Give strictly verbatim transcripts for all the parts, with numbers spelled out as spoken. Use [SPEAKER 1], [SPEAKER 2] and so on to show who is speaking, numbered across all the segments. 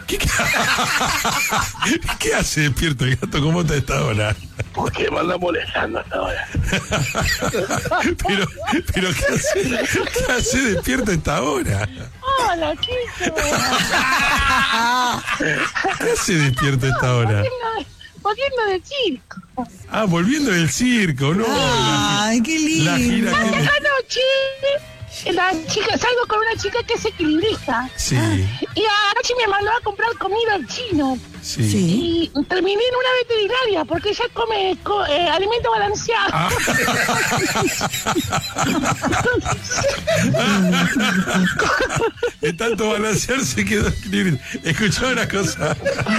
[SPEAKER 1] ¿Qué, ¿Qué hace despierto el gato? ¿Cómo está a esta hora?
[SPEAKER 2] Porque me anda molestando hasta ahora.
[SPEAKER 1] pero, pero ¿qué hace, ¿qué hace despierto a esta hora?
[SPEAKER 3] Hola, Chico.
[SPEAKER 1] ¿Qué hace despierto a esta hora?
[SPEAKER 3] Volviendo del circo.
[SPEAKER 1] Ah, volviendo del circo, ¿no?
[SPEAKER 4] Ay, qué lindo.
[SPEAKER 1] La gira que...
[SPEAKER 3] Anoche, la chica, salgo con una chica que es equilibrista.
[SPEAKER 1] Sí.
[SPEAKER 3] Y anoche me mandó a comprar comida al chino.
[SPEAKER 1] Sí.
[SPEAKER 4] Sí.
[SPEAKER 3] Y terminé en una veterinaria porque ella come co, eh, alimento balanceado.
[SPEAKER 1] Ah. De tanto balancear se quedó equilibrado. Escuchá una cosa.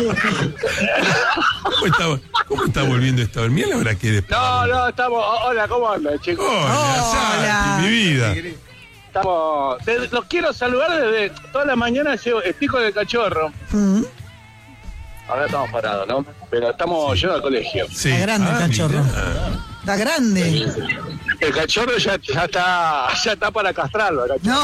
[SPEAKER 1] ¿Cómo está, cómo está volviendo esta hora? Mira la hora que después.
[SPEAKER 2] No, no, estamos. Hola, ¿cómo andan, chicos?
[SPEAKER 1] Hola, Santi, mi vida.
[SPEAKER 2] Estamos. te- los quiero saludar desde toda la mañana. Llevo el pico del cachorro.
[SPEAKER 4] Mm.
[SPEAKER 2] Ahora estamos parados, ¿no? Pero estamos yendo al colegio.
[SPEAKER 1] Sí.
[SPEAKER 4] Está grande el
[SPEAKER 1] Ah,
[SPEAKER 4] cachorro.
[SPEAKER 1] mirá.
[SPEAKER 4] Está grande.
[SPEAKER 2] El cachorro ya, ya está ya está para castrarlo, el cachorro.
[SPEAKER 4] No.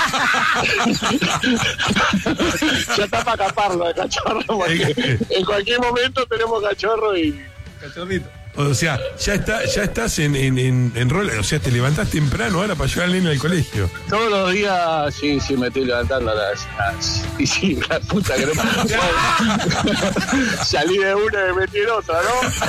[SPEAKER 2] Ya está para caparlo el cachorro, porque en cualquier momento tenemos cachorro y cachorrito.
[SPEAKER 1] O sea, ya está, ya estás en, en, en, en rol, o sea, te levantás temprano ahora para llevar al nene al colegio.
[SPEAKER 2] Todos los días, sí, sí, me estoy levantando a las, las... Y sí, la puta que no... Salí de una y me metí en otra,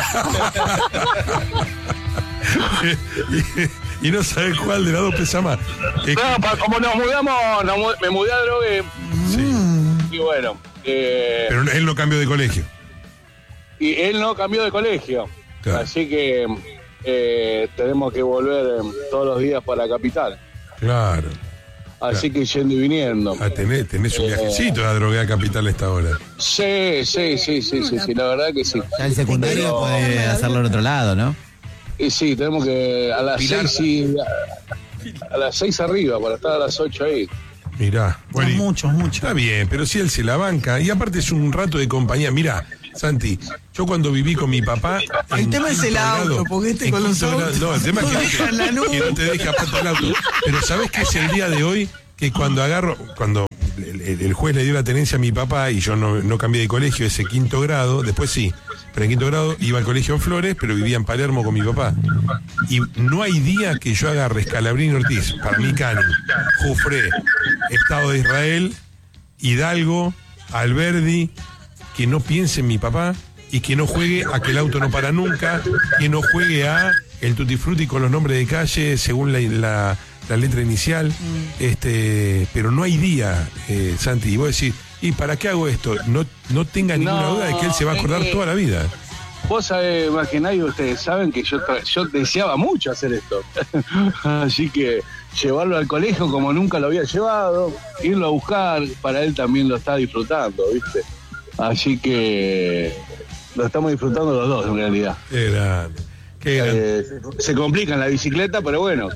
[SPEAKER 2] ¿no?
[SPEAKER 1] y, y no sabes cuál de las dos pesa más. Eh,
[SPEAKER 2] No, pa- como nos mudamos, nos mu- me mudé a Drogué,
[SPEAKER 1] sí.
[SPEAKER 2] y bueno, eh,
[SPEAKER 1] Pero él no cambió de colegio.
[SPEAKER 2] y él no cambió de colegio.
[SPEAKER 1] Claro.
[SPEAKER 2] Así que eh, tenemos que volver eh, todos los días para la capital.
[SPEAKER 1] Claro.
[SPEAKER 2] Así que yendo y viniendo.
[SPEAKER 1] Ah, tenés, tenés un viajecito a Drogué a Capital a esta hora.
[SPEAKER 2] Sí, sí, sí, sí, sí, sí, la verdad que sí.
[SPEAKER 5] Ya el secundario puede hacerlo en otro lado, ¿no?
[SPEAKER 2] Y sí, tenemos que a las seis y a, a las seis arriba para estar a las ocho ahí.
[SPEAKER 1] Mirá. Bueno, y-
[SPEAKER 4] Muchos, muchos.
[SPEAKER 1] Está bien, pero si él se la banca. Y aparte es un rato de compañía. Mirá, Santi, yo cuando viví con mi papá.
[SPEAKER 4] El
[SPEAKER 1] en
[SPEAKER 4] tema es el
[SPEAKER 1] quinto
[SPEAKER 4] auto,
[SPEAKER 1] grado,
[SPEAKER 4] porque este
[SPEAKER 1] en
[SPEAKER 4] con los
[SPEAKER 1] quinto grado-
[SPEAKER 4] autos
[SPEAKER 1] No, el tema es
[SPEAKER 4] no
[SPEAKER 1] que,
[SPEAKER 4] dejan la luz.
[SPEAKER 1] que no te deja aparte el auto. Pero ¿sabés qué es el día de hoy? Que cuando agarro, cuando el, el- el juez le dio la tenencia a mi papá y yo no, no cambié de colegio ese quinto grado, después sí, pero en quinto grado iba al colegio en Flores, pero vivía en Palermo con mi papá. Y no hay día que yo agarre Scalabrini Ortiz, para mí Cani, Jufré, Estado de Israel, Hidalgo, Alberdi, que no piense en mi papá y que no juegue a que el auto no para nunca, que no juegue a el Tutti Frutti con los nombres de calle según la, la, la letra inicial, este, pero no hay día, eh, Santi, y vos decís, ¿y para qué hago esto? No, no tenga ninguna
[SPEAKER 2] No,
[SPEAKER 1] duda de que él se va a acordar
[SPEAKER 2] es que-
[SPEAKER 1] toda la vida.
[SPEAKER 2] Vos sabés más que nadie, ustedes saben que yo, tra- yo deseaba mucho hacer esto. Así que llevarlo al colegio como nunca lo había llevado, irlo a buscar, para él también lo está disfrutando, ¿viste? Así que lo estamos disfrutando los dos en realidad.
[SPEAKER 1] Qué grande. Qué grande.
[SPEAKER 2] Eh, se complica en la bicicleta, pero bueno.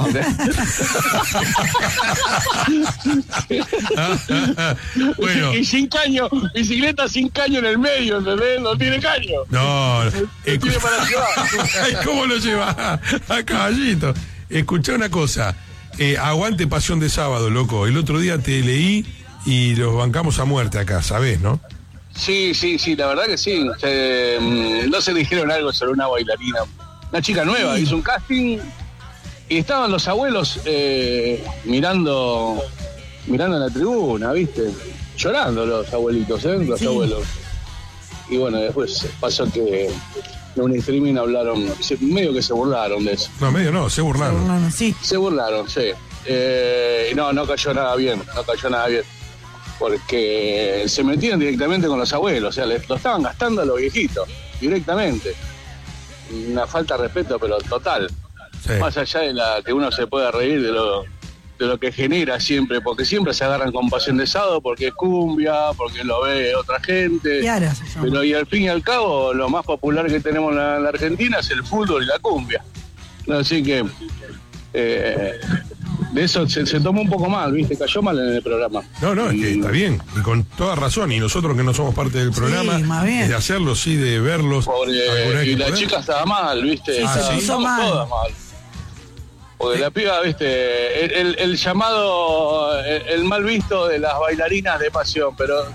[SPEAKER 1] Bueno.
[SPEAKER 2] Y sin caño, bicicleta sin caño en el medio, ¿entendés? No tiene caño.
[SPEAKER 1] No,
[SPEAKER 2] No
[SPEAKER 1] escu-
[SPEAKER 2] tiene para llevar.
[SPEAKER 1] Ay, ¿cómo lo lleva? A caballito. Escuchá una cosa. Eh, aguante Pasión de Sábado, loco. El otro día te leí y los bancamos a muerte acá, ¿sabés, no?
[SPEAKER 2] Sí, sí, sí, la verdad que sí. Se, mm, no se dijeron algo sobre una bailarina. Una chica nueva, hizo un casting y estaban los abuelos eh, mirando mirando en la tribuna, ¿viste? Llorando los abuelitos, ¿eh? Los
[SPEAKER 4] Sí.
[SPEAKER 2] abuelos. Y bueno, después pasó que en un streaming hablaron, se- medio que se burlaron de eso.
[SPEAKER 1] No, medio no, se burlaron.
[SPEAKER 4] No, no, sí.
[SPEAKER 2] Se burlaron, sí. Eh, y no, no cayó nada bien, no cayó nada bien. Porque se metían directamente con los abuelos, o sea, les, lo estaban gastando a los viejitos, directamente. Una falta de respeto, pero total.
[SPEAKER 1] Sí.
[SPEAKER 2] Más allá de la que uno se pueda reír de lo, de lo que genera siempre, porque siempre se agarran con Pasión de Sábado, porque es cumbia, porque lo ve otra gente.
[SPEAKER 4] Yara se llama.
[SPEAKER 2] Pero y al fin y al cabo, lo más popular que tenemos en la, en la Argentina es el fútbol y la cumbia. Así que eh, de eso se, se tomó un poco mal, ¿viste? Cayó mal en el programa.
[SPEAKER 1] No, no, es que está bien, y con toda razón, y nosotros que no somos parte del programa,
[SPEAKER 4] más bien.
[SPEAKER 1] de hacerlo, sí, de verlos.
[SPEAKER 2] Pobre,
[SPEAKER 1] alguna vez
[SPEAKER 2] y
[SPEAKER 1] que
[SPEAKER 2] la
[SPEAKER 1] podamos.
[SPEAKER 2] chica estaba mal, ¿viste?
[SPEAKER 4] Sí,
[SPEAKER 1] se
[SPEAKER 2] Estaba-
[SPEAKER 1] puso
[SPEAKER 2] estamos
[SPEAKER 4] mal.
[SPEAKER 2] todas mal. Porque la piba, ¿viste? El, el- el llamado, el, el mal visto de las bailarinas de Pasión, pero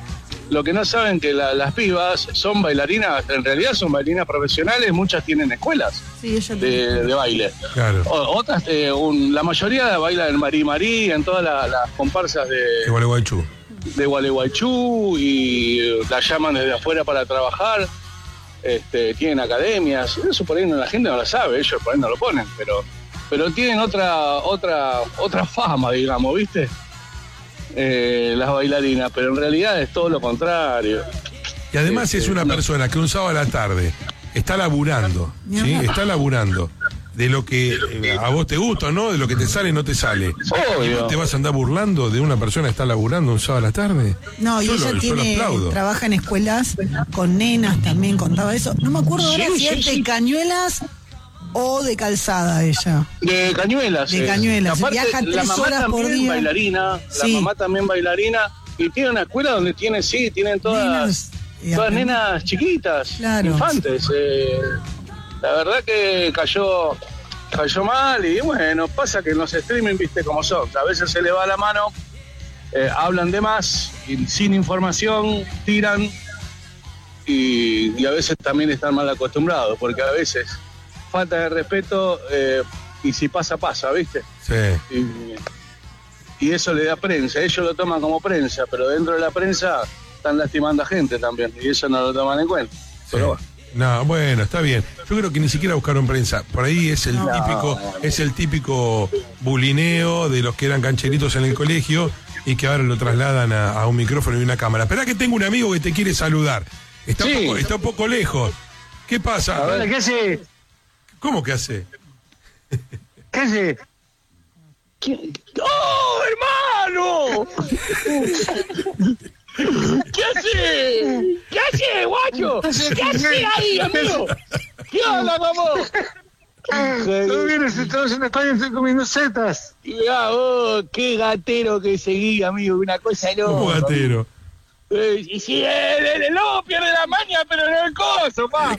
[SPEAKER 2] lo que no saben que la, las pibas son bailarinas, en realidad son bailarinas profesionales, muchas tienen escuelas
[SPEAKER 4] Sí, ella
[SPEAKER 2] de, de baile.
[SPEAKER 1] Claro.
[SPEAKER 2] O- otras, eh, un- la mayoría baila en Marí Marí, en todas la- las comparsas de,
[SPEAKER 1] De Gualeguaychú.
[SPEAKER 2] de Gualeguaychú, y la llaman desde afuera para trabajar. Este, tienen academias, eso por ahí no, la gente no lo sabe, ellos por ahí no lo ponen, pero pero tienen otra otra otra fama, digamos, ¿viste? Eh, las bailarinas, pero en realidad es todo lo contrario.
[SPEAKER 1] Y además
[SPEAKER 2] Este,
[SPEAKER 1] es una
[SPEAKER 2] no.
[SPEAKER 1] persona que un sábado a la tarde está laburando, ¿sí? Está laburando de lo que eh, a vos te gusta, ¿no? De lo que te sale, no te sale. ¿Y
[SPEAKER 2] Obvio.
[SPEAKER 1] vos te vas a andar burlando de una persona que está laburando un sábado a la tarde?
[SPEAKER 4] No, y
[SPEAKER 1] Yo
[SPEAKER 4] ella
[SPEAKER 1] lo- yo lo
[SPEAKER 4] tiene,
[SPEAKER 1] aplaudo.
[SPEAKER 4] trabaja en escuelas con nenas también, contaba eso. No me acuerdo ahora
[SPEAKER 2] Sí,
[SPEAKER 4] si es
[SPEAKER 2] sí,
[SPEAKER 4] de
[SPEAKER 2] sí.
[SPEAKER 4] cañuelas o de calzada ella.
[SPEAKER 2] De Cañuelas.
[SPEAKER 4] De
[SPEAKER 2] eh.
[SPEAKER 4] Cañuelas,
[SPEAKER 2] Aparte,
[SPEAKER 4] viaja
[SPEAKER 2] la
[SPEAKER 4] tres
[SPEAKER 2] mamá
[SPEAKER 4] horas por
[SPEAKER 2] también
[SPEAKER 4] día.
[SPEAKER 2] bailarina,
[SPEAKER 4] Sí.
[SPEAKER 2] la mamá también bailarina, y tiene una escuela donde tiene, sí, tienen todas,
[SPEAKER 4] Nenas, y
[SPEAKER 2] todas
[SPEAKER 4] aprende-
[SPEAKER 2] nenas chiquitas,
[SPEAKER 4] Claro.
[SPEAKER 2] infantes. eh. La verdad que cayó, cayó mal, y bueno, pasa que en los streaming, viste cómo son, a veces se le va la mano, eh, hablan de más, y sin información, tiran, y, y a veces también están mal acostumbrados, porque a veces falta de respeto, eh, y si pasa, pasa, ¿viste?
[SPEAKER 1] Sí.
[SPEAKER 2] Y, y eso le da prensa, ellos lo toman como prensa, pero dentro de la prensa están lastimando a gente también, y eso no lo toman en cuenta. Pero bueno.
[SPEAKER 1] No, bueno, está bien. Yo creo que ni siquiera buscaron prensa. Por ahí es el
[SPEAKER 2] No.
[SPEAKER 1] típico, es el típico bulineo de los que eran cancheritos en el colegio y que ahora lo trasladan a, a un micrófono y una cámara. Esperá que tengo un amigo que te quiere saludar. Está,
[SPEAKER 2] Sí.
[SPEAKER 1] un, poco, está un poco lejos. ¿Qué pasa?
[SPEAKER 2] A ver,
[SPEAKER 6] ¿Qué hace?
[SPEAKER 1] ¿Cómo que hace?
[SPEAKER 6] ¿Qué hace?
[SPEAKER 2] ¡Oh, hermano! ¿Qué hace? ¿Qué hace, guacho? ¿Qué hace ahí, amigo? ¿Qué onda, vamos?
[SPEAKER 6] Todo bien, estamos en España, estoy comiendo setas.
[SPEAKER 2] Mirá, oh, qué gatero que seguí, amigo, una cosa
[SPEAKER 1] ¿Cómo
[SPEAKER 2] loca.
[SPEAKER 1] gatero?
[SPEAKER 2] Eh, y si el, el, el lobo pierde la maña, pero no el coso, pa.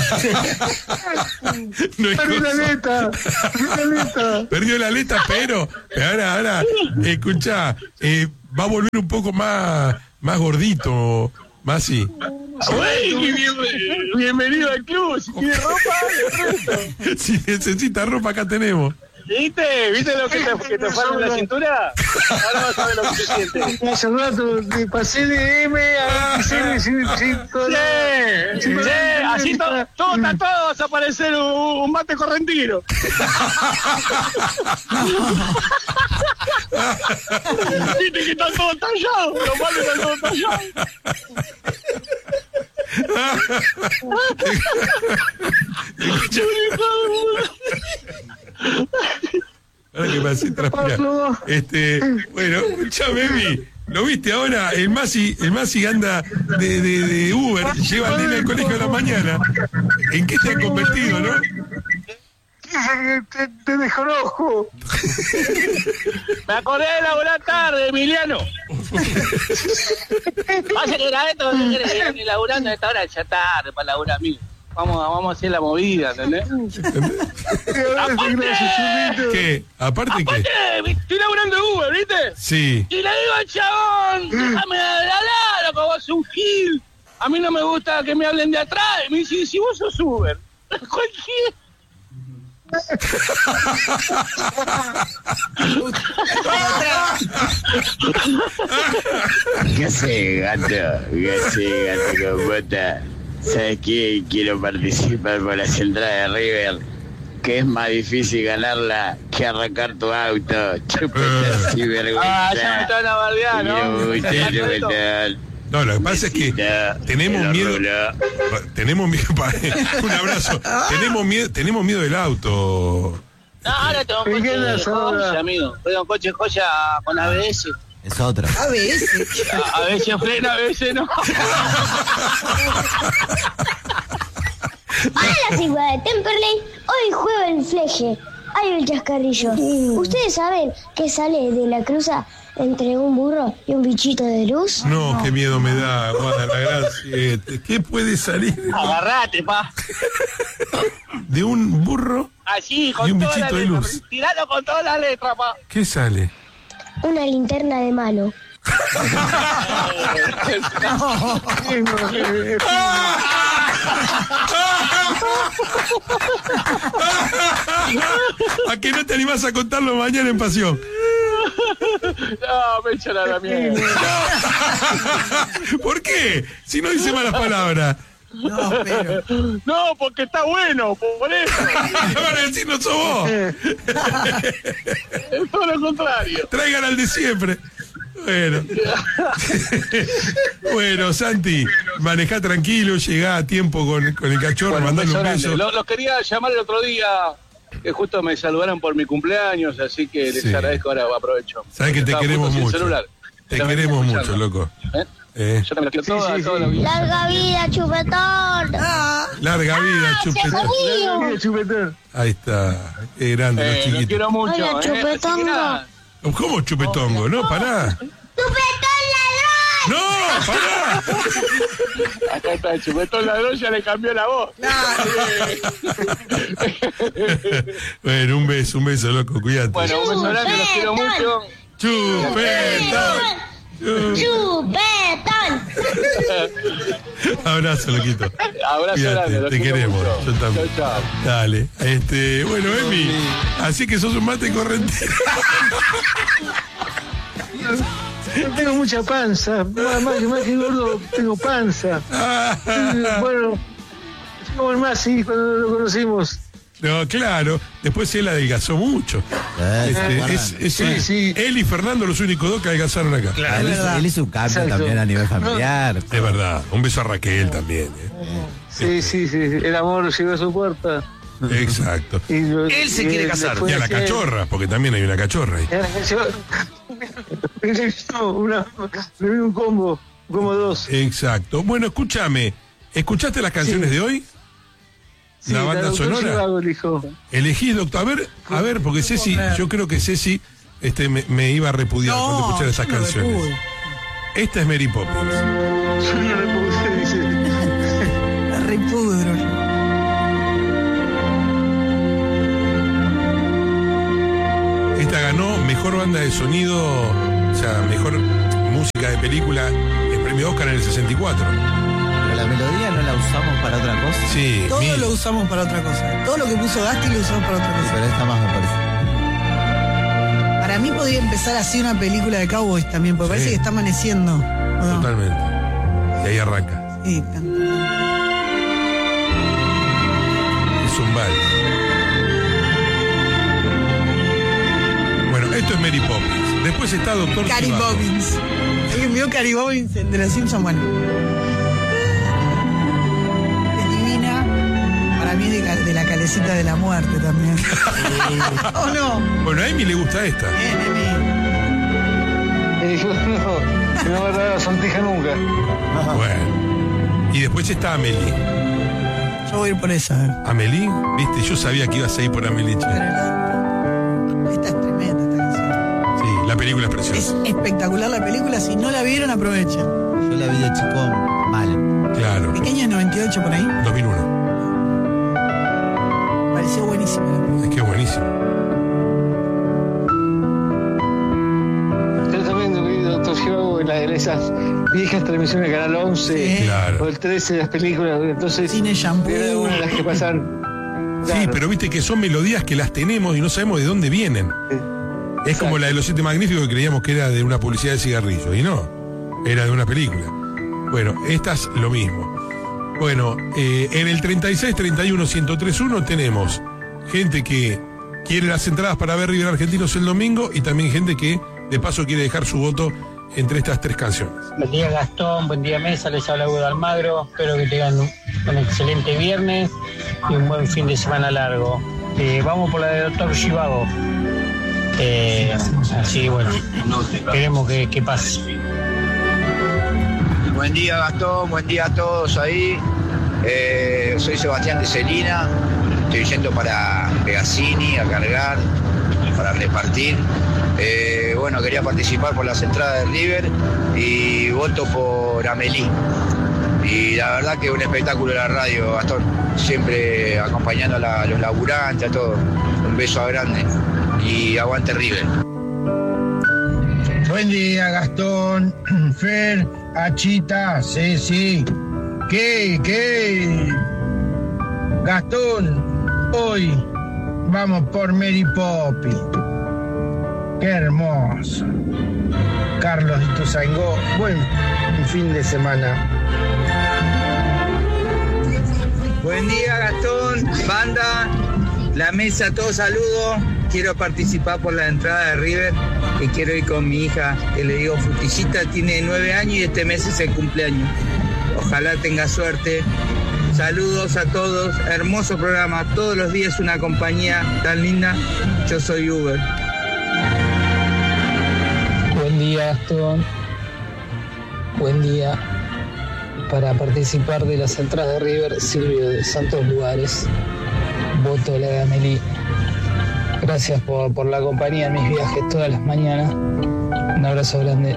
[SPEAKER 1] No hay
[SPEAKER 6] Perdí la
[SPEAKER 1] cosa.
[SPEAKER 6] aleta, perdí la aleta.
[SPEAKER 1] Perdió la aleta, pero ahora, ahora, escuchá, eh, va a volver un poco más, más gordito, más así.
[SPEAKER 2] Güey, qué bien- bienvenido al club. Si tiene ropa, le presto.
[SPEAKER 1] Si necesita ropa, acá tenemos.
[SPEAKER 2] ¿Viste? ¿Viste lo que te, que te falta en la cintura? Ahora vas a ver lo que se siente.
[SPEAKER 6] Hace rato me pasé de M a pasé sin sin
[SPEAKER 2] Sí, sí, así to- todo está todo, vas a parecer un, un mate correntino. Viste que están todos tallados, los mates están todos tallados.
[SPEAKER 1] Ahora que me hace transpirar. Este, bueno, escuchame, Emi, ¿lo viste ahora? El Masi, el Masi anda de, de, de Uber, lleva al nene al colegio a la mañana. ¿En qué te ha convertido, no?
[SPEAKER 6] Te, te desconozco.
[SPEAKER 2] Me acordé de laburar tarde, Emiliano. Pasa que era esto, no querés llegar ni laburando a esta hora, ya tarde para laburar, amigo. Vamos, vamos a hacer la movida, ¿entendés?
[SPEAKER 6] Gracias, Chulito.
[SPEAKER 1] ¿Qué? ¿Aparte qué?
[SPEAKER 2] Aparte, estoy laburando en Uber, ¿viste?
[SPEAKER 1] Sí.
[SPEAKER 2] Y le digo al chabón, déjame hablar, loco, vos sos un gil. A mí no me gusta que me hablen de atrás. Y me dice, si vos sos Uber, cualquier...
[SPEAKER 7] ¿Qué hace, gato? ¿Qué hace, gato con bota? ¿Sabes qué? Quiero participar por la central de River, que es más difícil ganarla que arrancar tu auto. Chupeta así, vergüenza.
[SPEAKER 2] Ah, ya me están a bardear, ¿no?
[SPEAKER 7] Mira, usted, chupeta.
[SPEAKER 1] No, lo que pasa es que tenemos miedo. Tenemos miedo. pa- Un abrazo. Tenemos miedo, tenemos miedo del auto.
[SPEAKER 2] No, ahora tengo un
[SPEAKER 6] ¿Y qué
[SPEAKER 2] coche de
[SPEAKER 6] es ahora?
[SPEAKER 2] joya, amigo. Tengo un coche de joya con A B S.
[SPEAKER 5] Es otra.
[SPEAKER 4] A veces.
[SPEAKER 2] A, a veces frena, a veces no.
[SPEAKER 8] Hola, figura de Temperley. Hoy juego el fleje. Hay un chascarrillo. ¿Ustedes saben qué sale de la cruza entre un burro y un bichito de luz?
[SPEAKER 1] No, qué miedo me da, Guada, la gracia. ¿Qué puede salir
[SPEAKER 2] Agarrate, pa.
[SPEAKER 1] de un burro?
[SPEAKER 2] Así, con
[SPEAKER 1] Y un
[SPEAKER 2] toda la
[SPEAKER 1] bichito de
[SPEAKER 2] letra.
[SPEAKER 1] luz.
[SPEAKER 2] Tiralo con toda la letra, pa.
[SPEAKER 1] ¿Qué sale?
[SPEAKER 8] Una linterna de mano.
[SPEAKER 1] ¿A qué no te animás a contarlo mañana en Pasión?
[SPEAKER 2] No, me echan a la mierda.
[SPEAKER 1] ¿Por qué? Si no dice malas palabras.
[SPEAKER 4] No, pero.
[SPEAKER 2] No, porque está bueno, por eso.
[SPEAKER 1] Van a decir, no sos vos.
[SPEAKER 2] Es todo lo contrario.
[SPEAKER 1] Traigan al de siempre. Bueno. Bueno, Santi, manejá tranquilo, llegá a tiempo con, con el cachorro,
[SPEAKER 2] Bueno,
[SPEAKER 1] mandale un
[SPEAKER 2] grande.
[SPEAKER 1] beso.
[SPEAKER 2] Los, los quería llamar el otro día, que justo me saludaron por mi cumpleaños, así que les
[SPEAKER 1] Sí.
[SPEAKER 2] agradezco, ahora aprovecho.
[SPEAKER 1] Sabés que te
[SPEAKER 2] Estaba
[SPEAKER 1] queremos
[SPEAKER 2] justo sin
[SPEAKER 1] mucho.
[SPEAKER 2] celular.
[SPEAKER 1] Te
[SPEAKER 2] Ya me
[SPEAKER 1] queremos
[SPEAKER 2] estoy
[SPEAKER 1] mucho,
[SPEAKER 2] escuchando.
[SPEAKER 1] loco.
[SPEAKER 2] ¿Eh?
[SPEAKER 1] Eh,
[SPEAKER 2] Yo también la quiero
[SPEAKER 6] Sí,
[SPEAKER 2] toda,
[SPEAKER 6] sí,
[SPEAKER 2] toda
[SPEAKER 6] sí.
[SPEAKER 2] la vida.
[SPEAKER 8] Larga vida, chupetón.
[SPEAKER 4] Ah,
[SPEAKER 1] larga vida, chupetón.
[SPEAKER 6] Mira, chupetón.
[SPEAKER 1] Ahí está. Qué grande,
[SPEAKER 2] Eh,
[SPEAKER 1] los
[SPEAKER 2] los
[SPEAKER 1] chiquitos.
[SPEAKER 2] quiero mucho.
[SPEAKER 8] Hola,
[SPEAKER 2] eh, así que
[SPEAKER 8] chupetongo.
[SPEAKER 2] nada.
[SPEAKER 1] ¿Cómo chupetongo? No, pará.
[SPEAKER 8] ¡Chupetón ladrón!
[SPEAKER 1] No, pará.
[SPEAKER 2] Acá está el chupetón ladrón, ya le cambió la voz.
[SPEAKER 1] Bueno, un beso, un beso, loco, cuídate.
[SPEAKER 2] Bueno, un beso grande, los quiero mucho.
[SPEAKER 1] Chupetón.
[SPEAKER 8] ¡Chupetón!
[SPEAKER 1] Abrazo, loquito.
[SPEAKER 2] Abrazo
[SPEAKER 1] Cuídate,
[SPEAKER 2] grande, los
[SPEAKER 1] te
[SPEAKER 2] quiero
[SPEAKER 1] queremos.
[SPEAKER 2] mucho.
[SPEAKER 1] Yo también.
[SPEAKER 2] Chau, chau.
[SPEAKER 1] Dale. Este, bueno, Emi, así que sos un mate correntino.
[SPEAKER 6] Tengo mucha panza. Más, más, más que gordo, tengo panza. Bueno, como el Masi cuando lo conocimos.
[SPEAKER 1] No, claro. Después él adelgazó mucho.
[SPEAKER 5] Eh,
[SPEAKER 1] Este,
[SPEAKER 5] ¿se
[SPEAKER 1] es,
[SPEAKER 5] acuerdan?
[SPEAKER 1] es-
[SPEAKER 6] Sí, sí.
[SPEAKER 1] Él y Fernando los únicos dos que adelgazaron acá.
[SPEAKER 5] él, hizo, él hizo un cambio
[SPEAKER 6] Exacto.
[SPEAKER 5] también a nivel familiar.
[SPEAKER 1] Es verdad. Un beso a Raquel también. ¿eh?
[SPEAKER 6] Sí, sí, sí. El amor llegó a su puerta.
[SPEAKER 1] Exacto.
[SPEAKER 6] Y lo-
[SPEAKER 9] Él se
[SPEAKER 6] y
[SPEAKER 9] quiere
[SPEAKER 6] él
[SPEAKER 9] casar.
[SPEAKER 6] después
[SPEAKER 1] Y a la
[SPEAKER 6] de-
[SPEAKER 1] cachorra, porque también hay una cachorra ahí.
[SPEAKER 6] No, una, le vi un combo, un combo dos.
[SPEAKER 1] Exacto. Bueno, escúchame. ¿Escuchaste las canciones
[SPEAKER 6] Sí.
[SPEAKER 1] de hoy?
[SPEAKER 6] Sí,
[SPEAKER 1] la banda
[SPEAKER 6] doctor
[SPEAKER 1] sonora.
[SPEAKER 6] Zhivago elijo.
[SPEAKER 1] Elegí, doctor. A ver, a ver, porque Ceci, yo creo que Ceci este, me, me iba a repudiar
[SPEAKER 4] no,
[SPEAKER 1] cuando escuchara esas
[SPEAKER 4] yo no
[SPEAKER 1] canciones.
[SPEAKER 4] repudio.
[SPEAKER 1] Esta es Mary Poppins.
[SPEAKER 6] Yo no le puse, dice.
[SPEAKER 4] La repudro.
[SPEAKER 1] Esta ganó mejor banda de sonido, o sea, mejor música de película, el premio Oscar en el sesenta y cuatro.
[SPEAKER 5] Pero la melodía no la usamos para otra cosa.
[SPEAKER 1] Sí,
[SPEAKER 4] Todo
[SPEAKER 1] mil.
[SPEAKER 4] lo usamos para otra cosa. Todo lo que puso Gasti lo usamos para otra cosa.
[SPEAKER 5] Pero esta más me parece.
[SPEAKER 4] Para mí podría empezar así una película de Cowboys también, porque
[SPEAKER 1] Sí.
[SPEAKER 4] parece que está amaneciendo. ¿o no?
[SPEAKER 1] Totalmente. Y ahí arranca.
[SPEAKER 4] Sí, canta.
[SPEAKER 1] Es un vals. Bueno, esto es Mary Poppins. Después está Doctor
[SPEAKER 4] Cary
[SPEAKER 1] Zhivago.
[SPEAKER 4] Bobbins. ¿Alguien vio Cary Bobbins, el de los Simpsons? Bueno. Es divina. Para mí de, ca- de la calecita de la muerte también. ¿O no?
[SPEAKER 1] Bueno, a Amy le gusta esta.
[SPEAKER 4] Bien, Emi.
[SPEAKER 6] Y dijo, no, que no va a dar la sortija nunca.
[SPEAKER 1] Bueno. Y después está Amelie.
[SPEAKER 4] Yo voy a ir por esa. a ver.
[SPEAKER 1] Amelie, viste, yo sabía que ibas a ir por Amelie. che.
[SPEAKER 4] Pero la- Esta es tremenda, esta canción.
[SPEAKER 1] Sí, la película es preciosa.
[SPEAKER 4] Es espectacular la película. Si no la vieron, aprovechen.
[SPEAKER 5] Yo la vi de chico mal.
[SPEAKER 1] Claro.
[SPEAKER 4] Pequeña es noventa y ocho por ahí.
[SPEAKER 1] dos mil uno.
[SPEAKER 4] Pareció buenísima la película.
[SPEAKER 1] Es que es buenísimo.
[SPEAKER 6] Yo también vi Doctor Zhivago en, la- en esas viejas transmisiones de Canal once
[SPEAKER 4] Sí.
[SPEAKER 1] Claro.
[SPEAKER 6] o el trece de las películas. Entonces,
[SPEAKER 4] Cine Shampoo.
[SPEAKER 6] era una de las que pasan.
[SPEAKER 1] Sí,
[SPEAKER 6] Claro.
[SPEAKER 1] pero viste que son melodías que las tenemos y no sabemos de dónde vienen.
[SPEAKER 6] Sí.
[SPEAKER 1] Es como la de los siete magníficos que creíamos que era de una publicidad de cigarrillos. Y no, era de una película. Bueno, esta es lo mismo. Bueno, eh, en el treinta y seis, treinta y uno, ciento tres punto uno tenemos gente que quiere las entradas para ver River Argentinos el domingo y también gente que de paso quiere dejar su voto entre estas tres canciones.
[SPEAKER 10] Buen día Gastón, buen día Mesa, les habla Hugo de Almagro, espero que tengan un, un excelente viernes y un buen fin de semana largo. Eh, vamos por la de Doctor Zhivago, eh, así bueno, esperemos que, que pase.
[SPEAKER 11] Buen día Gastón, buen día a todos ahí. Eh, soy Sebastián de Celina, estoy yendo para Pegazzini a cargar, para repartir. Eh, bueno, quería participar por las entradas de River y voto por Amelie. Y la verdad que un espectáculo de la radio, Gastón, siempre acompañando a, la- a los laburantes, a todos. Un beso grande y aguante River.
[SPEAKER 10] Buen
[SPEAKER 9] Buen día, Gastón, Fer, Achita, sí, sí. ¿Qué? ¿Qué? Gastón, hoy vamos por Mary Poppy. Qué hermoso. Carlos de Ituzaingó, buen fin de semana.
[SPEAKER 12] Buen día, Gastón, banda, la mesa, todo saludo. Quiero participar por la entrada de River, que quiero ir con mi hija, que le digo Frutillita, tiene nueve años y este mes es el cumpleaños. Ojalá tenga suerte. Saludos a todos, hermoso programa, todos los días una compañía tan linda. Yo soy Uber.
[SPEAKER 10] Buen día, Gastón. Buen día. Para participar de las entradas de River, Silvio de Santos Lugares. Voto la de Amelie. Gracias por, por la compañía en mis viajes todas las mañanas. Un abrazo grande.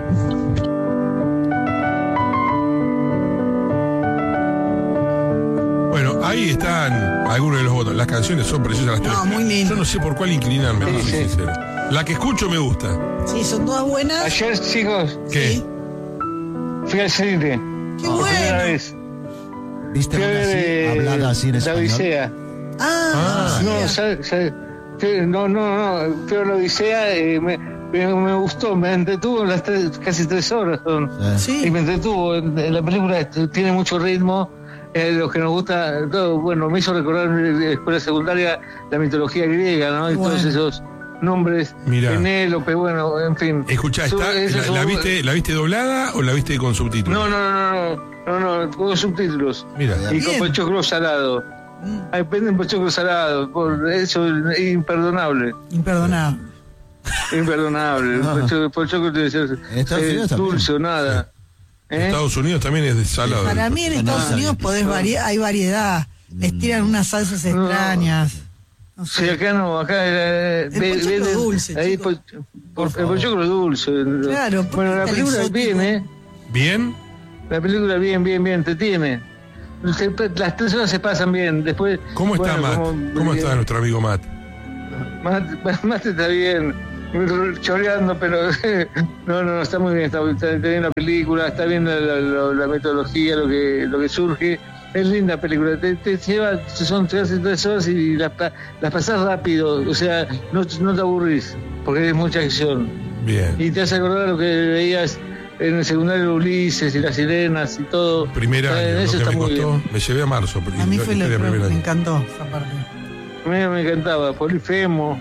[SPEAKER 1] Bueno, ahí están algunos de los votos. Las canciones son preciosas las tres.
[SPEAKER 4] No, muy lindo.
[SPEAKER 1] Yo no sé por cuál inclinarme, para ser sincero. La que escucho me gusta.
[SPEAKER 4] Sí, son todas buenas.
[SPEAKER 6] Ayer, chicos,
[SPEAKER 1] ¿Qué?
[SPEAKER 4] Sí.
[SPEAKER 6] fui al cine.
[SPEAKER 4] Qué
[SPEAKER 6] Por primera
[SPEAKER 4] bueno.
[SPEAKER 6] vez.
[SPEAKER 5] ¿Viste
[SPEAKER 6] Fui a
[SPEAKER 5] una
[SPEAKER 6] ver,
[SPEAKER 5] así,
[SPEAKER 6] eh,
[SPEAKER 5] hablada así en
[SPEAKER 6] La
[SPEAKER 5] español?
[SPEAKER 6] Odisea.
[SPEAKER 4] Ah,
[SPEAKER 6] No,
[SPEAKER 4] mira.
[SPEAKER 6] ¿sabe- sabe? Fui- no, no, no. Fui a la Odisea, eh, me, me, me gustó, me entretuvo las tres, casi tres horas. Son,
[SPEAKER 4] Sí.
[SPEAKER 6] Y me entretuvo. En, en la película este, tiene mucho ritmo. Eh, lo que nos gusta, todo, bueno, me hizo recordar en la escuela secundaria la mitología griega, ¿no? Y
[SPEAKER 4] Bueno.
[SPEAKER 6] todos esos nombres.
[SPEAKER 1] Mirá.
[SPEAKER 6] Penélope, bueno, en fin.
[SPEAKER 1] Escuchá,
[SPEAKER 6] Su-
[SPEAKER 1] está,
[SPEAKER 6] esos
[SPEAKER 1] la,
[SPEAKER 6] son-
[SPEAKER 1] la viste, ¿la viste doblada o la viste con subtítulos?
[SPEAKER 6] No, no, no, no, no, no, no, con subtítulos.
[SPEAKER 1] Mira.
[SPEAKER 6] Y
[SPEAKER 4] Bien.
[SPEAKER 6] con pochoclo salado.
[SPEAKER 4] Mm,
[SPEAKER 6] Ay, venden pochoclo salado, por eso es imperdonable.
[SPEAKER 4] imperdonable.
[SPEAKER 6] Imperdonable. El
[SPEAKER 5] Ah.
[SPEAKER 6] pochoclo, pochoclo debe ser
[SPEAKER 5] En Estados
[SPEAKER 6] eh,
[SPEAKER 5] Unidos también.
[SPEAKER 6] dulce o nada.
[SPEAKER 1] En
[SPEAKER 6] ¿Eh?
[SPEAKER 1] Estados Unidos también es de salado.
[SPEAKER 4] Para mí en Estados
[SPEAKER 5] no,
[SPEAKER 4] Unidos
[SPEAKER 5] no.
[SPEAKER 4] podés vari- hay variedad. Les tiran unas salsas extrañas. No
[SPEAKER 6] Sí,
[SPEAKER 4] sé.
[SPEAKER 6] acá no, acá eh,
[SPEAKER 4] El
[SPEAKER 6] ve-
[SPEAKER 4] pochoclo
[SPEAKER 6] venden-
[SPEAKER 4] dulce,
[SPEAKER 6] ahí
[SPEAKER 4] chicos.
[SPEAKER 6] po- por- el pochoclo dulce.
[SPEAKER 4] Claro, ¿por
[SPEAKER 6] Bueno,
[SPEAKER 4] qué
[SPEAKER 6] la
[SPEAKER 4] tan
[SPEAKER 6] película
[SPEAKER 4] exótico?
[SPEAKER 6] bien, ¿eh?
[SPEAKER 1] ¿Bien?
[SPEAKER 6] La película bien, bien, bien, te tiene. Se- Las tres horas se pasan bien. Después.
[SPEAKER 1] ¿Cómo está
[SPEAKER 6] bueno,
[SPEAKER 1] Matt?
[SPEAKER 6] como-
[SPEAKER 1] ¿Cómo está nuestro amigo Matt?
[SPEAKER 6] Matt, Matt está bien, choreando, pero no, no, no, está muy bien, está, está, está bien la película, está bien la, la, la- la metodología, lo que, lo que surge. Es linda película, te, te lleva, son tres, tres horas y las, pa- las pasás rápido, o sea, no, no te aburrís, porque es mucha acción.
[SPEAKER 1] Bien.
[SPEAKER 6] Y te hace acordar lo que veías en el secundario de Ulises y las sirenas y todo.
[SPEAKER 1] Primer año,
[SPEAKER 6] Eh,
[SPEAKER 1] lo
[SPEAKER 6] eso
[SPEAKER 1] que
[SPEAKER 6] está
[SPEAKER 1] me
[SPEAKER 6] muy
[SPEAKER 1] costó,
[SPEAKER 6] bien.
[SPEAKER 1] me llevé a marzo.
[SPEAKER 4] A mí fue lo
[SPEAKER 1] historia
[SPEAKER 4] que
[SPEAKER 1] primer
[SPEAKER 4] me
[SPEAKER 1] año.
[SPEAKER 4] encantó esa parte.
[SPEAKER 6] A mí me encantaba, Polifemo.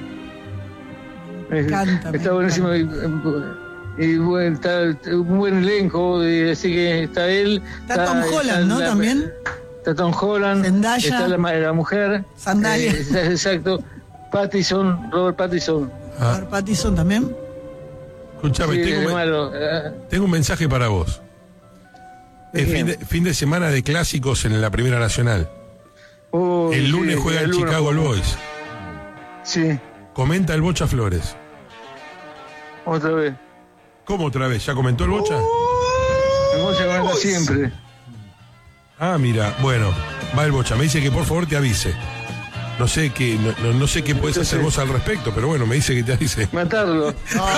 [SPEAKER 4] Me encanta. me
[SPEAKER 6] Está buenísimo. Y, y bueno, está un buen elenco, y así que está él.
[SPEAKER 4] Está Tom Holland, ¿no?
[SPEAKER 6] la-
[SPEAKER 4] También.
[SPEAKER 6] Está Tom Holland.
[SPEAKER 4] Zendaya.
[SPEAKER 6] Está la, ma- la mujer.
[SPEAKER 4] Sandalia.
[SPEAKER 6] Eh, está- exacto. Pattinson, Robert Pattinson.
[SPEAKER 1] Ah,
[SPEAKER 4] Robert Pattinson también.
[SPEAKER 1] escuchame,
[SPEAKER 6] Sí,
[SPEAKER 1] tengo,
[SPEAKER 6] de
[SPEAKER 1] un-
[SPEAKER 6] malo. Eh,
[SPEAKER 1] tengo un mensaje para vos. Es
[SPEAKER 6] Bien.
[SPEAKER 1] fin de, fin de semana de clásicos en la Primera Nacional.
[SPEAKER 6] uy,
[SPEAKER 1] El lunes
[SPEAKER 6] sí,
[SPEAKER 1] juega
[SPEAKER 6] el
[SPEAKER 1] el
[SPEAKER 6] lunes
[SPEAKER 1] Chicago
[SPEAKER 6] juega.
[SPEAKER 1] Boys.
[SPEAKER 6] Sí,
[SPEAKER 1] Comenta el Bocha Flores.
[SPEAKER 6] otra vez.
[SPEAKER 1] ¿Cómo otra vez? ¿Ya comentó el Bocha?
[SPEAKER 6] El Bocha comenta siempre.
[SPEAKER 1] Ah, mira, bueno, va el Bocha. Me dice que por favor te avise. No sé qué, no, no- no sé qué podés hacer vos al respecto, pero bueno, me dice que te avise.
[SPEAKER 6] Matarlo.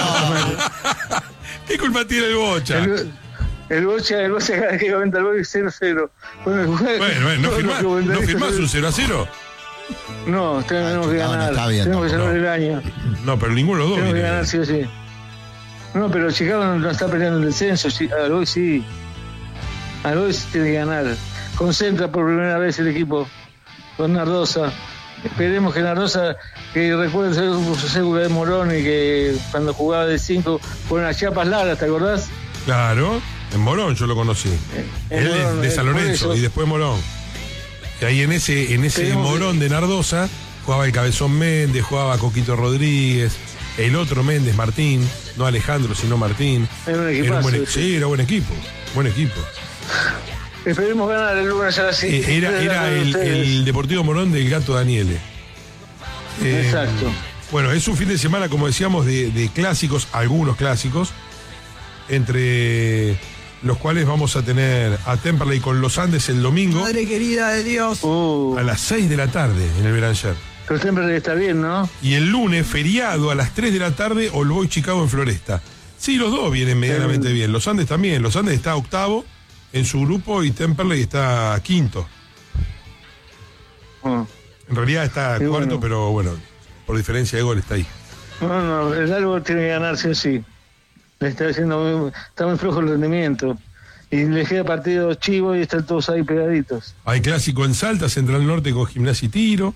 [SPEAKER 1] ¿Qué culpa tiene el Bocha?
[SPEAKER 6] El, el Bocha, el Bocha cada vez que comenta el Bocha es cero cero. Bueno,
[SPEAKER 1] Bueno, bueno, ¿no firmás, ¿no firmás un cero a cero?
[SPEAKER 6] No, tenemos que
[SPEAKER 5] no, no
[SPEAKER 6] ganar.
[SPEAKER 5] está bien,
[SPEAKER 6] tenemos que
[SPEAKER 1] no,
[SPEAKER 6] salvar
[SPEAKER 1] no.
[SPEAKER 6] el año.
[SPEAKER 1] No, pero ninguno de los dos
[SPEAKER 6] Tenemos que
[SPEAKER 1] viene
[SPEAKER 6] ganar
[SPEAKER 1] bien.
[SPEAKER 6] sí o sí. No, pero Chicago no, no está peleando el descenso. Sí, al hoy sí. Al hoy sí tiene que ganar. Concentra por primera vez el equipo con Nardosa. Esperemos que Nardosa, que recuerde su cédula de Morón y que cuando jugaba de cinco con las chapas largas, ¿te acordás?
[SPEAKER 1] Claro, en Morón yo lo conocí.
[SPEAKER 6] En
[SPEAKER 1] Él
[SPEAKER 6] Morón,
[SPEAKER 1] es de
[SPEAKER 6] eh,
[SPEAKER 1] San
[SPEAKER 6] por
[SPEAKER 1] Lorenzo
[SPEAKER 6] eso.
[SPEAKER 1] y después Morón. Y ahí en ese, en ese
[SPEAKER 6] Tenemos que-
[SPEAKER 1] Morón de Nardosa jugaba el Cabezón Méndez, jugaba Coquito Rodríguez, el otro Méndez, Martín, no Alejandro, sino Martín.
[SPEAKER 6] Era un
[SPEAKER 1] Era un
[SPEAKER 6] equipazo
[SPEAKER 1] buen,
[SPEAKER 6] ese.
[SPEAKER 1] sí, era buen equipo, buen equipo.
[SPEAKER 6] Esperemos ganar el lunes a las
[SPEAKER 1] Eh,
[SPEAKER 6] cinco.
[SPEAKER 1] era era el, el Deportivo Morón del Gato Daniele. Eh,
[SPEAKER 6] Exacto.
[SPEAKER 1] Bueno, es un fin de semana, como decíamos, de, de clásicos, algunos clásicos, entre los cuales vamos a tener a Temperley con los Andes el domingo
[SPEAKER 4] Madre querida de Dios.
[SPEAKER 6] Uh,
[SPEAKER 1] a las seis de la tarde en el Belanger.
[SPEAKER 6] pero siempre está bien, ¿no?
[SPEAKER 1] Y el lunes, feriado, a las tres de la tarde, All Boys Chicago en Floresta. Sí, los dos vienen medianamente bien. Los Andes también. Los Andes está octavo en su grupo y Temperley está quinto.
[SPEAKER 6] Ah.
[SPEAKER 1] En realidad está
[SPEAKER 6] Sí,
[SPEAKER 1] cuarto,
[SPEAKER 6] bueno.
[SPEAKER 1] pero bueno, por diferencia de gol está ahí.
[SPEAKER 6] No, no, el Albo tiene que ganar sí o sí. Le está haciendo muy, está muy flojo el rendimiento. Y le queda partido chivo y están todos ahí pegaditos.
[SPEAKER 1] Hay clásico en Salta, Central Norte con Gimnasia y Tiro.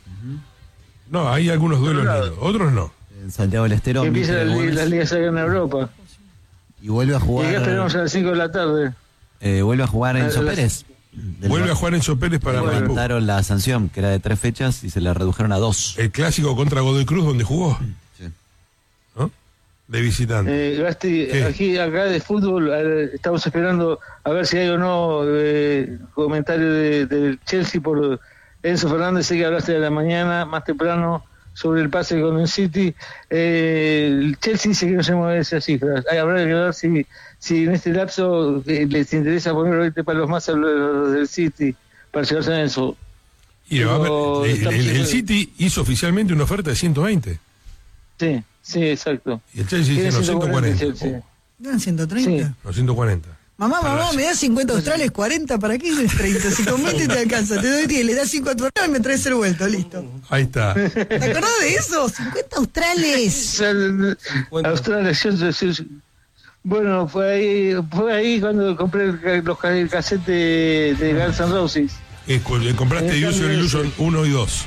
[SPEAKER 1] No, hay algunos duelos lindos, otros no.
[SPEAKER 5] En Santiago del Estero.
[SPEAKER 6] Empieza la, li- la Liga Saga en Europa.
[SPEAKER 5] Y vuelve a
[SPEAKER 6] Y acá
[SPEAKER 5] jugar.
[SPEAKER 6] esperamos a las cinco de la tarde.
[SPEAKER 5] eh, vuelve a jugar
[SPEAKER 6] A
[SPEAKER 5] Enzo
[SPEAKER 6] las-
[SPEAKER 5] Pérez. Del
[SPEAKER 1] Vuelve
[SPEAKER 5] Bar-
[SPEAKER 1] a jugar Enzo Pérez para Maipú.
[SPEAKER 5] levantaron la sanción, que era de tres fechas, y se la redujeron a dos.
[SPEAKER 1] El clásico contra Godoy Cruz, donde jugó.
[SPEAKER 5] Sí.
[SPEAKER 1] ¿No? De visitante.
[SPEAKER 6] Eh, Gasti,
[SPEAKER 1] ¿Qué?
[SPEAKER 6] aquí acá de fútbol eh, estamos esperando a ver si hay o no eh, comentario de- del Chelsea por Enzo Fernández. Sé que hablaste de la mañana, más temprano, sobre el pase con el City. Eh, el Chelsea dice que no se mueve esas cifras. Hay, habrá que ver si, si en este lapso eh, les interesa poner veinte palos más a los del City para llevarse a Enzo.
[SPEAKER 1] Y va a
[SPEAKER 6] Pero
[SPEAKER 1] ver, el,
[SPEAKER 6] estamos
[SPEAKER 1] el- el
[SPEAKER 6] siempre-
[SPEAKER 1] City hizo oficialmente una oferta de ciento veinte.
[SPEAKER 6] Sí, sí, exacto.
[SPEAKER 1] Y el Chelsea dice
[SPEAKER 6] Tiene
[SPEAKER 1] no, ciento cuarenta.
[SPEAKER 6] ciento cuarenta,
[SPEAKER 4] ¿Dan ciento treinta?
[SPEAKER 6] Sí.
[SPEAKER 1] No, ciento cuarenta.
[SPEAKER 4] Mamá,
[SPEAKER 1] Para
[SPEAKER 4] mamá,
[SPEAKER 1] la-
[SPEAKER 4] me das cincuenta australes, cuarenta, ¿para qué es treinta? Si con veinte te alcanza, te doy diez, le das cinco a tu hermano y me traes el vuelto, listo.
[SPEAKER 1] Ahí está.
[SPEAKER 4] ¿Te acordás de eso? cincuenta australes.
[SPEAKER 6] Australia, yo- yo- yo- bueno, fue ahí, fue ahí cuando compré el, ca- los ca- el cassette de, de Guns N' Roses,
[SPEAKER 1] Eh, cu- eh, compraste
[SPEAKER 6] Eh,
[SPEAKER 1] Use Your
[SPEAKER 6] también,
[SPEAKER 1] Illusion uno y dos.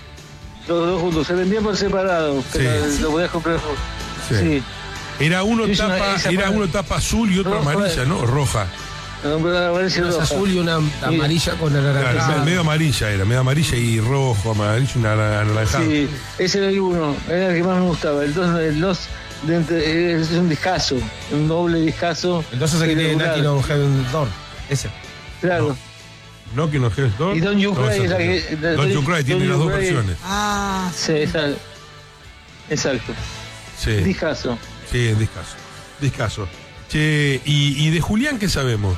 [SPEAKER 6] los dos juntos, se vendían por separado, pero
[SPEAKER 1] Sí.
[SPEAKER 6] lo podías comprar.
[SPEAKER 1] Sí.
[SPEAKER 6] Sí.
[SPEAKER 1] Era uno
[SPEAKER 6] Sí, es una-
[SPEAKER 1] tapa,
[SPEAKER 6] esa
[SPEAKER 1] era
[SPEAKER 6] para-
[SPEAKER 1] uno tapa azul y otro
[SPEAKER 6] Roja.
[SPEAKER 1] amarilla, ¿no? Roja.
[SPEAKER 6] Lo compré la amarilla y
[SPEAKER 13] Una es
[SPEAKER 6] roja.
[SPEAKER 13] azul y una amarilla con
[SPEAKER 1] Claro,
[SPEAKER 13] anaranjado.
[SPEAKER 1] medio amarilla era, medio amarilla y rojo, amarillo y una anaranjado.
[SPEAKER 6] Sí, ese era el uno, era el que más me gustaba. El dos, el dos de entre- es un discazo, un doble discazo.
[SPEAKER 13] El dos es el que tiene
[SPEAKER 6] Espectacular.
[SPEAKER 13] Nati on Heaven Door. Ese.
[SPEAKER 6] Claro.
[SPEAKER 1] No que no Heaven's Door.
[SPEAKER 6] Y Don't You
[SPEAKER 1] No,
[SPEAKER 6] Cry
[SPEAKER 1] esa
[SPEAKER 6] es la
[SPEAKER 1] es
[SPEAKER 6] que-
[SPEAKER 1] otra. Don't You Cry tiene
[SPEAKER 6] Don't
[SPEAKER 1] las
[SPEAKER 6] You
[SPEAKER 1] dos
[SPEAKER 6] Cry.
[SPEAKER 1] versiones.
[SPEAKER 4] Ah,
[SPEAKER 6] Sí, esa- exacto.
[SPEAKER 1] Sí,
[SPEAKER 6] Discazo.
[SPEAKER 1] sí, discaso. Discaso. Che, y, y de Julián, ¿qué sabemos?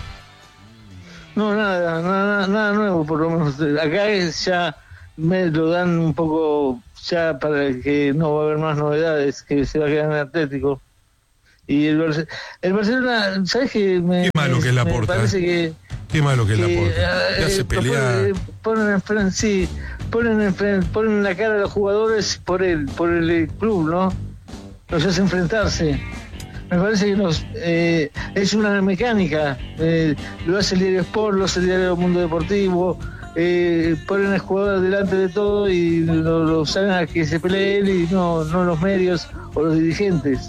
[SPEAKER 6] No, nada, nada, nada nuevo, por lo menos. Acá es ya me lo dan un poco ya para que no va a haber más novedades, que se va a quedar en el Atlético. Y el, Barce- el Barcelona, ¿sabes qué? Me,
[SPEAKER 1] Qué malo que es
[SPEAKER 6] me
[SPEAKER 1] Laporta,
[SPEAKER 6] parece
[SPEAKER 1] eh.
[SPEAKER 6] que...
[SPEAKER 1] Qué malo que es la
[SPEAKER 6] que,
[SPEAKER 1] porta.
[SPEAKER 6] eh,
[SPEAKER 1] Te hace
[SPEAKER 6] eh,
[SPEAKER 1] pelear.
[SPEAKER 6] ponen- Ponen en frente, sí, ponen en frente, ponen la cara a los jugadores por el, por el club, ¿no? Los hace enfrentarse. Me parece que nos, eh, es una mecánica. Eh, lo hace el diario Sport, lo hace el diario Mundo Deportivo. Eh, ponen al jugador delante de todo y lo, lo saben a que se pelee él y no, no los medios o los dirigentes.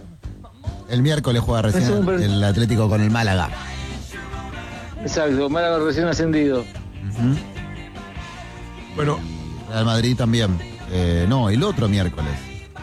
[SPEAKER 5] El miércoles juega recién
[SPEAKER 6] Eso me parece-
[SPEAKER 5] el Atlético con el Málaga.
[SPEAKER 6] Exacto, Málaga recién ascendido.
[SPEAKER 5] Ujú.
[SPEAKER 1] Bueno,
[SPEAKER 5] Real Madrid también. Eh, no, el otro miércoles.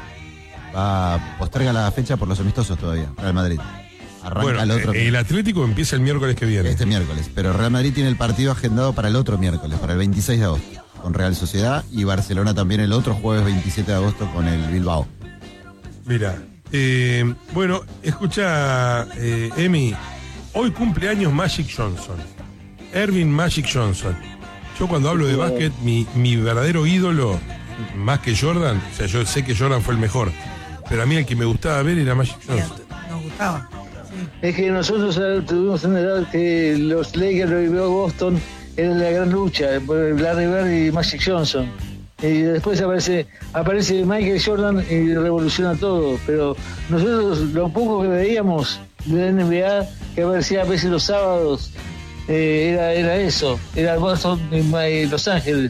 [SPEAKER 5] Va, posterga la fecha por los amistosos todavía, Real Madrid. Arranca
[SPEAKER 1] bueno,
[SPEAKER 5] el otro
[SPEAKER 1] eh, el Atlético empieza el miércoles que viene.
[SPEAKER 5] este miércoles. Pero Real Madrid tiene el partido agendado para el otro miércoles, para el veintiséis de agosto, con Real Sociedad, y Barcelona también el otro jueves veintisiete de agosto con el Bilbao.
[SPEAKER 1] Mira, eh, bueno, escucha, eh, Emi, hoy cumple años Magic Johnson, Ervin Magic Johnson. Yo cuando hablo de básquet, mi, mi verdadero ídolo, más que Jordan, o sea, yo sé que Jordan fue el mejor, pero a mí el que me gustaba ver era Magic Johnson.
[SPEAKER 4] nos gustaba.
[SPEAKER 6] Es que nosotros eh, tuvimos una edad que los Lakers lo vivió Boston, era la gran lucha, por Larry Bird y Magic Johnson. Y después aparece aparece Michael Jordan y revoluciona todo. Pero nosotros lo poco que veíamos de la N B A, que aparecía a veces los sábados, eh, era, era eso, era Boston y Ma- y Los Ángeles.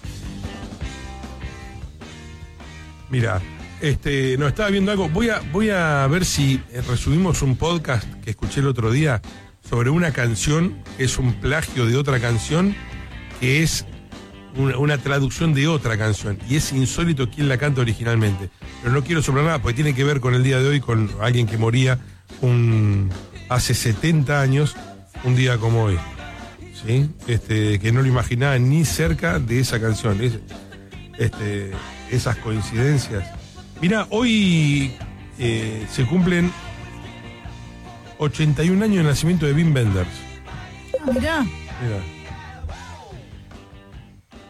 [SPEAKER 1] Mira, este, no, estaba viendo algo. Voy a, voy a ver si eh, resumimos un podcast que escuché el otro día sobre una canción que es un plagio de otra canción que es una, una traducción de otra canción y es insólito quién la canta originalmente. Pero no quiero soplar nada porque tiene que ver con el día de hoy, con alguien que moría un, hace setenta años, un día como hoy. ¿Sí? Este, que no lo imaginaba ni cerca de esa canción. Es, este, esas coincidencias. Mira, hoy eh, se cumplen ochenta y un años de nacimiento de Wim Wenders.
[SPEAKER 4] Ah, mirá.
[SPEAKER 1] Mira.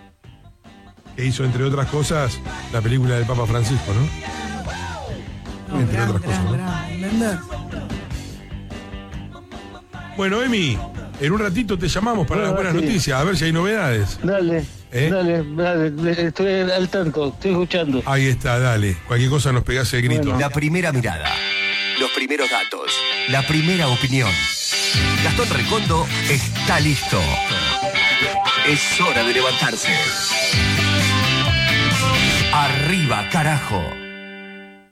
[SPEAKER 1] Que hizo, entre otras cosas, la película del Papa Francisco, ¿no? entre
[SPEAKER 4] gran,
[SPEAKER 1] otras cosas.
[SPEAKER 4] gran,
[SPEAKER 1] ¿no?
[SPEAKER 4] gran, Blender.
[SPEAKER 1] Bueno, Emi, en un ratito te llamamos para
[SPEAKER 6] Bueno,
[SPEAKER 1] las buenas
[SPEAKER 6] sí.
[SPEAKER 1] noticias, a ver si hay novedades.
[SPEAKER 6] Dale,
[SPEAKER 1] ¿Eh?
[SPEAKER 6] dale, dale, estoy al tanto, estoy escuchando.
[SPEAKER 1] Ahí está, dale. Cualquier cosa nos pegás el grito.
[SPEAKER 14] La primera mirada, los primeros datos, la primera opinión. Gastón Recondo está listo. Es hora de levantarse. Arriba, carajo.